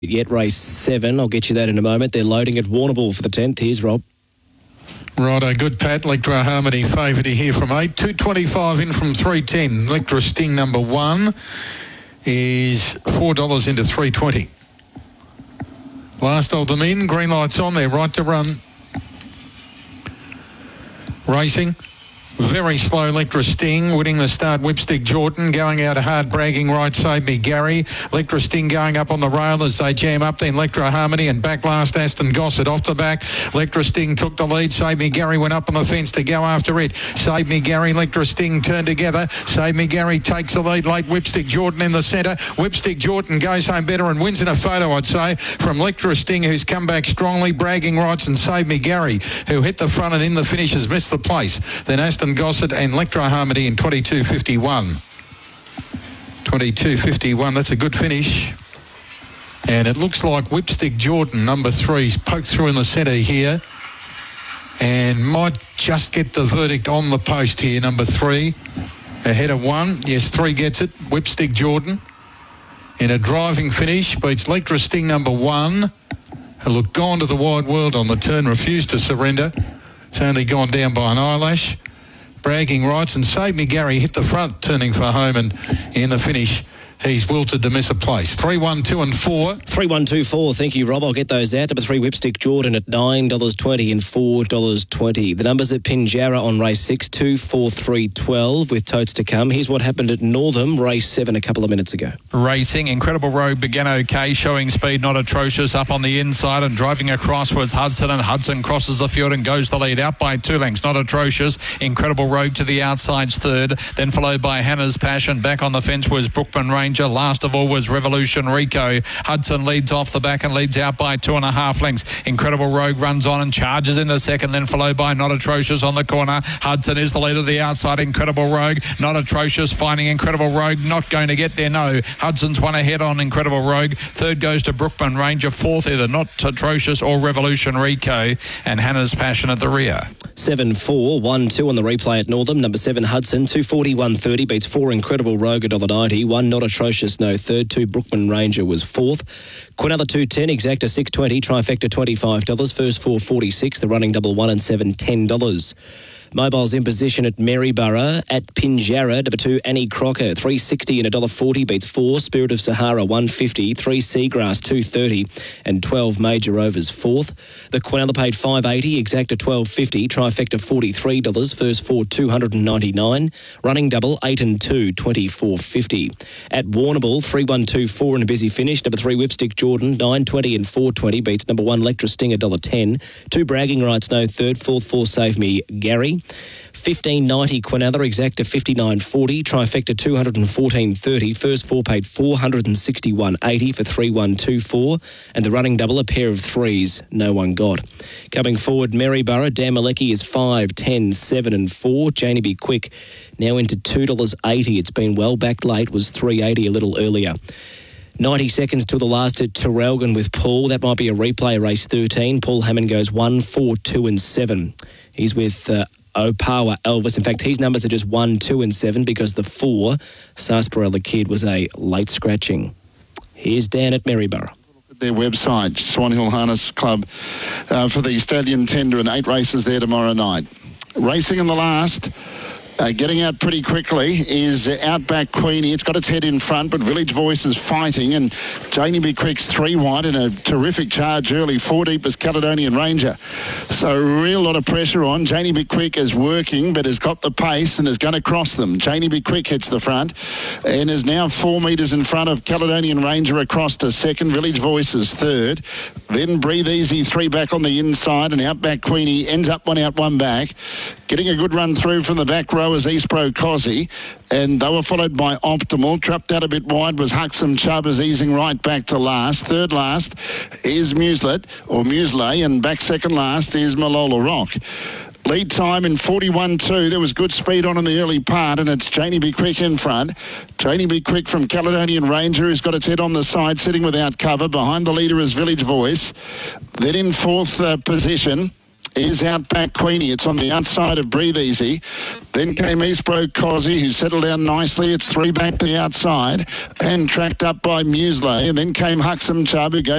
Yet race 7. I'll get you that in a moment. They're loading at Warrnambool for the 10th. Here's Rob. Righto, good Pat. Electra Harmony favoured here from 8. 225 in from 310. Electra Sting number 1 is $4 into 320. Last of them in. Green lights on there. Right to run. Racing. Very slow Electra Sting, winning the start Whipstick Jordan, going out hard, bragging right, Save Me Gary. Electra Sting going up on the rail as they jam up, then Electra Harmony and back last Aston Gossett off the back. Electra Sting took the lead, Save Me Gary went up on the fence to go after it. Save Me Gary, Electra Sting turned together. Save Me Gary takes the lead, late Whipstick Jordan in the centre. Whipstick Jordan goes home better and wins in a photo, I'd say, from Electra Sting, who's come back strongly, bragging rights, and Save Me Gary, who hit the front and in the finish has missed the place. Then Aston Gossett and Electra Harmony in 22.51. 22.51, that's a good finish. And it looks like Whipstick Jordan, number 3's poked through in the centre here and might just get the verdict on the post here, number 3. Ahead of 1. Yes, 3 gets it. Whipstick Jordan in a driving finish, beats Electra Sting number 1. Who looked gone to the wide world on the turn, refused to surrender. It's only gone down by an eyelash. Bragging rights, and Save Me Gary hit the front, turning for home, and in the finish he's wilted to miss a place. 3, 1, 2 and 4. 3, 1, 2, 4. Thank you, Rob. I'll get those out. Number 3, Whipstick Jordan at $9.20 and $4.20. The numbers at Pinjarra on race 6, 2, 4, 3, 12 with totes to come. Here's what happened at Northam, race 7 a couple of minutes ago. Racing, Incredible Rogue began okay, showing speed not atrocious. Up on the inside and driving across was Hudson, and Hudson crosses the field and goes the lead out by 2 lengths. Not atrocious. Incredible Rogue to the outside's 3rd, then followed by Hannah's Passion. Back on the fence was Brookman Ranger. Last of all was Revolution Rico. Hudson leads off the back and leads out by 2.5 lengths. Incredible Rogue runs on and charges into second, then followed by Not Atrocious on the corner. Hudson is the leader of the outside. Incredible Rogue, Not Atrocious finding Incredible Rogue, not going to get there, no. Hudson's one ahead on Incredible Rogue. 3rd goes to Brookman Ranger. 4th either Not Atrocious or Revolution Rico, and Hannah's Passion at the rear. 7, 4, 1, 2 on the replay at Northam. Number 7, Hudson, 240, 130, beats 4 Incredible Rogue at $1.90. 1 Not Atrocious, no 3rd. 2 Brookman Ranger was 4th. Quinella 210, Exacta 620, Trifecta $25. First 4 46, the running double 1 and 7 $10. Mobile's in position at Maryborough. At Pinjarra, number 2, Annie Crocker, $3.60 and $1.40, beats 4. Spirit of Sahara, $1.50. 3 Seagrass, $2.30 and 12 Major Overs, 4th. The Quinella paid $5.80, Exacta $12.50, Trifecta $43. First 4 $299. Running double 8 and 2, $24.50. At Warrnambool, 3, 1, 2, 4 and a busy finish. Number 3, Whipstick Jordan, $9.20 and $4.20, beats number 1, Electra Sting, $1.10. 2 Bragging Rights, no 3rd. 4th 4 Save Me Gary. 15.90 Quinella, Exacta 59.40, Trifecta 214.30. First 4 paid $461.80 for 3, 1, 2, 4, and the running double, a pair of 3s, no one got. Coming forward, Maryborough, Dan Malecki is 5, 10, 7 and 4. Janie Be Quick now into $2.80. It's been well back late, was $3.80 a little earlier. 90 seconds till the last at Terrelgan with Paul. That might be a replay, race 13. Paul Hammond goes 1, 4, 2 and 7. He's with Opawa Elvis. In fact, his numbers are just 1, 2 and 7 because the 4, Sarsaparilla Kid, was a late scratching. Here's Dan at Maryborough. Their website, Swan Hill Harness Club, for the Stallion Tender, and 8 races there tomorrow night. Racing in the last, getting out pretty quickly, is Outback Queenie. It's got its head in front, but Village Voice is fighting, and Janie Be Quick's 3 wide in a terrific charge early. 4 deep is Caledonian Ranger. So a real lot of pressure on. Janie Be Quick is working, but has got the pace and is going to cross them. Janie Be Quick hits the front and is now 4 metres in front of Caledonian Ranger across to 2nd. Village Voice is 3rd. Then Breathe Easy, 3 back on the inside, and Outback Queenie ends up 1 out, 1 back. Getting a good run through from the back row is East Pro Cozzy, and they were followed by Optimal. Trapped out a bit wide was Huxham Chubbers, easing right back to last. 3rd last is Muesli, and back 2nd last is Malola Rock. Lead time in 41.2. There was good speed on in the early part, and it's Janie Be Quick in front. Janie Be Quick from Caledonian Ranger, who's got its head on the side, sitting without cover. Behind the leader is Village Voice. Then in 4th position is Outback Queenie. It's on the outside of Breathe Easy. Then came East Pro Cozzy, who settled down nicely. It's 3 back the outside and tracked up by Muesli. And then came Huxham Chubb, who goes